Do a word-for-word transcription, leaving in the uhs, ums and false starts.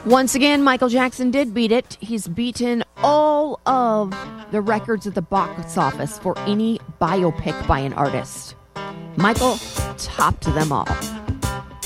Once again, Michael Jackson did beat it. He's beaten all of the records at the box office for any biopic by an artist. Michael topped them all.